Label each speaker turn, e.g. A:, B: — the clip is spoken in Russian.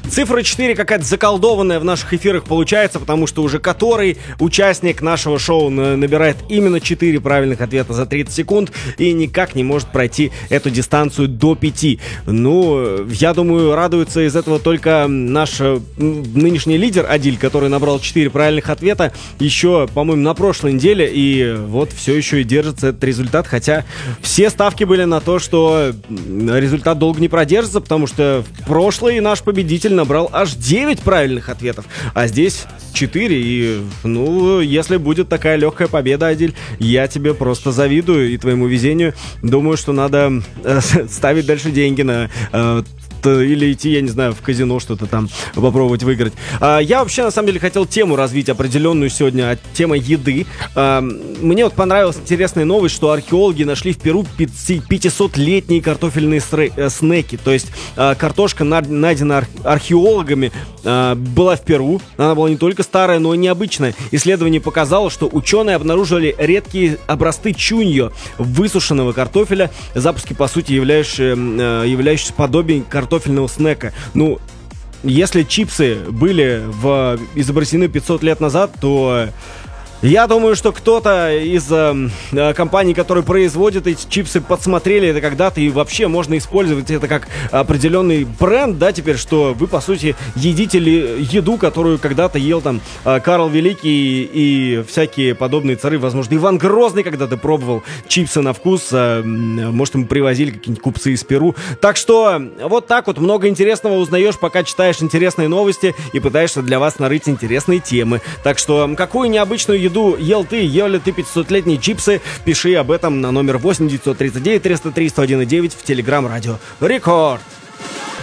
A: Цифра 4 какая-то заколдованная в наших эфирах получается, потому что уже который участник нашего шоу набирает именно 4 правильных ответа за 30 секунд и никак не может пройти эту дистанцию до 5. Ну, я думаю, радуется из этого только наш нынешний лидер Адиль, который набрал 4 правильных ответа еще, по-моему, на прошлой неделе, и вот все еще и держится этот результат, хотя все ставки были на то, что результат долго не продержится, потому что в прошлый наш победитель набрал аж 9 правильных ответов, а здесь 4, и, ну, если будет такая легкая победа, Адиль, я тебе просто завидую и твоему везению. Думаю, что надо ставить дальше деньги на... или идти, я не знаю, в казино что-то там попробовать выиграть. Я вообще, на самом деле, хотел тему развить определенную сегодня, тема еды. Мне вот понравилась интересная новость, что археологи нашли в Перу 500-летние картофельные снеки. То есть картошка, найдена археологами, была в Перу. Она была не только старая, но и необычная. Исследование показало, что ученые обнаружили редкие образцы чуньо, высушенного картофеля, запуски, по сути, являющиеся подобием картофельного снека. Ну, если чипсы были изобретены 500 лет назад, то я думаю, что кто-то из компаний, которые производят эти чипсы, подсмотрели это когда-то, и вообще можно использовать это как определенный бренд, да, теперь, что вы, по сути, едите еду, которую когда-то ел там Карл Великий и всякие подобные цари, возможно, Иван Грозный когда-то пробовал чипсы на вкус, может, ему привозили какие-нибудь купцы из Перу. Так что вот так вот много интересного узнаешь, пока читаешь интересные новости и пытаешься для вас нарыть интересные темы. Так что какую необычную еду ел ли ты 500-летние чипсы? Пиши об этом на номер 8 939 303 101 9 в Телеграм-радио Рекорд.